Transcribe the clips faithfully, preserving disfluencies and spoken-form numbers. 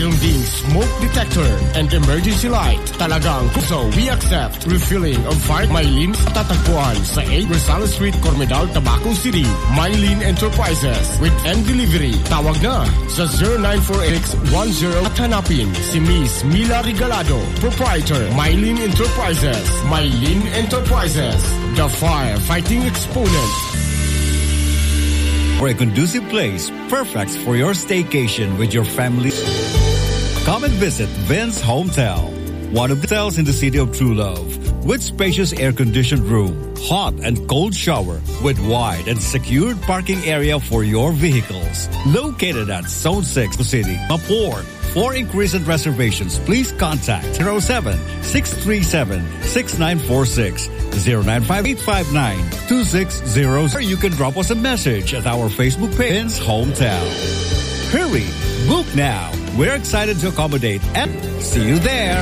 Mayroon ding smoke detector and emergency light. Talagang so we accept refilling of fire. Maylin tatagpuan sa eight Rizal Street, Cormedal, Tabaco City. Maylin Enterprises with end delivery. Tawag na sa zero nine four eight one zero at hanapin si Miss Mila Regalado, proprietor Maylin Enterprises. Maylin Enterprises, the firefighting exponent. For a conducive place, perfect for your staycation with your family. Come and visit Vince Hometel, one of the hotels in the city of True Love, with spacious air-conditioned room, hot and cold shower, with wide and secured parking area for your vehicles. Located at Zone six, the city, Mapor. For inquiries and reservations, please contact zero seven six three seven six nine four six, zero nine five eight five nine two six zero zero. Or you can drop us a message at our Facebook page, Vince Hometown. Hurry, book now. We're excited to accommodate and see you there.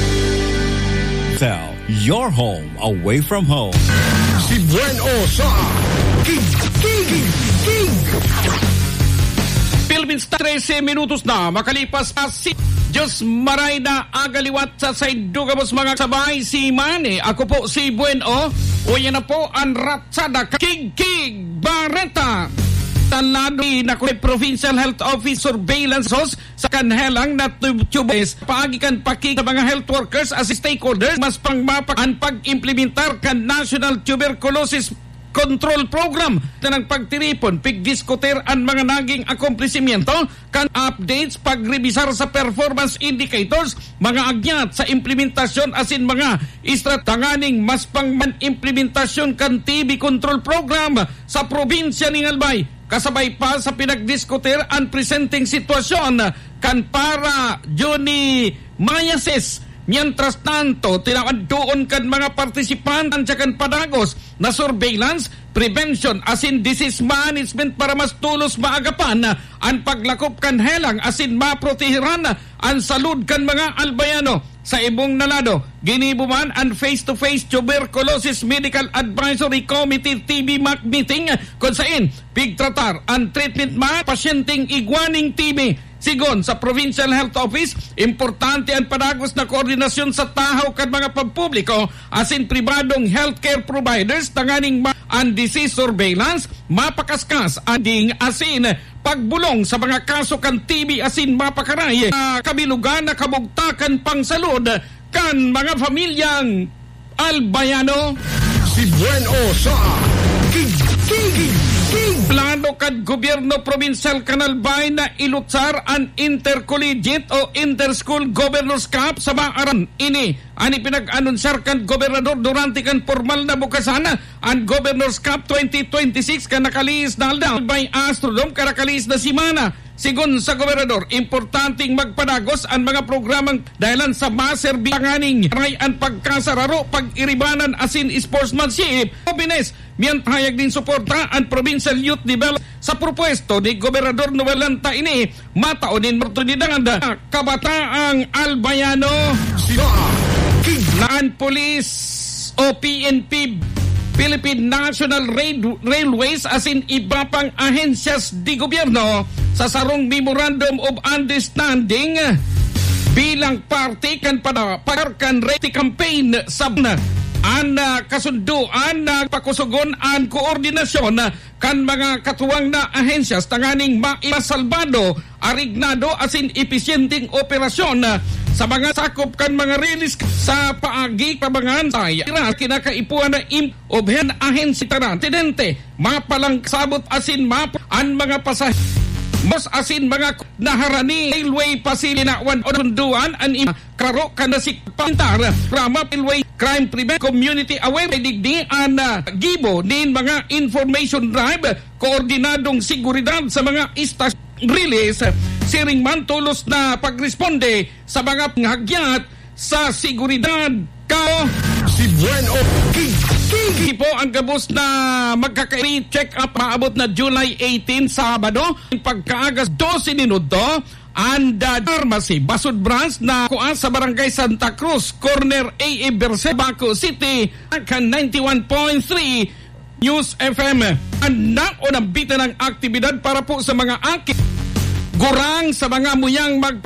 Tell your home away from home. Si Bueno sa King, King, King. Philippines, thirteen minutos na makalipas pa si Diyos maray na agaliwat sa saydugabos mga sabay si Manny. Ako po si Bueno. O yan na po ang ratsada King King Barreta. Tanado na Provincial Health Office Surveillance Host sa kanhelang na tubes paagikan pakik sa mga health workers as stakeholders mas pangmapakan pag-implementar kan National Tuberculosis Control Program na ng pagtiripon, pigdiskutir ang mga naging akomplesimiento, kan updates, pagrebisar sa performance indicators, mga agyat sa implementasyon asin mga istratanganing mas pangman implementasyon kan T B Control Program sa probinsya ng Albay. Kasabay pa sa pinagdiskutir ang presenting sitwasyon kan para Johnny Mayases. Mientras tanto, tinawad doon kan mga partisipantan sa kan padagos na surveillance, prevention asin disease management para mas tulos maagapan ang paglakop kan helang asin maprotehiran ang salud kan mga albayano. Sa ibong nalado, ginibuman ang face-to-face Tuberculosis Medical Advisory Committee T B M A C meeting kung saan pigtratar ang treatment mga pasyenteng igwaning T B. Sigon sa Provincial Health Office, importante ang padagos na koordinasyon sa tahaw kan mga pampubliko asin pribadong healthcare providers tanganing ma- ang disease surveillance, mapakaskas anding asin pagbulong sa mga kaso kan T B asin mapakaray uh, kabilugan na kabugtakan pangsalud kan mga pamilyang albayano. Si Bueno sa King, King, King. Plano kad gobyerno provincial Canalbay na ilutsar ang intercollegiate o interschool governors cup sa maaran ini. Ani pinag-anunsar kan gobernador durante kan formal na bukasan ang governors cup twenty twenty-six kan nakalis na aldal by Astrodome kanakalis na simana. Sigon sa gobernador, importanteng magpadagos ang mga programang dahilan sa maserbihanganing ray ang pagkasararo, pag-iribanan asin sportsmanship. Obines, miyantayag din suporta ang Provincial Youth Development sa propwesto ni Gobernador Novelanta ini mataunin oportunidad na kabataang albayano. Naan Police o P N P Philippine National Rail- Railways asin iba pang ahensyas di gobyerno sa sarong Memorandum of Understanding bilang parte kan pada pagarkan rate campaign sa an uh, kasunduan na uh, pakusugon an koordinasyon uh, kan mga katuwang na ahensyas tanganing maisalbado arignado asin episyenteng operasyon uh, sa mga sakop kan mga release sa paagi pabangan tay kinakaipuan na im obhen ahensya tanan tinente mapalang sabot asin map an mga pasahero mas asin mga naharani railway facility na wan onduan an im karo kanasik pantar rama railway crime prevent community aware digdi an uh, gibo nin mga information drive koordinadong seguridad sa mga istasyon release siring man tulos na pagresponde sa mga panghagyat sa seguridad kao si Bueno King King po ang gabos na magkaka-check up maabot na July eighteen Sabado pagkaagas twelve minuto and uh, pharmacy Basud Branch na kuha sa Barangay Santa Cruz Corner A A Berse Baco City kan ninety-one point three News F M. Anda o nabita ng aktibidad para po sa mga akit gurang sa mga muyang magpa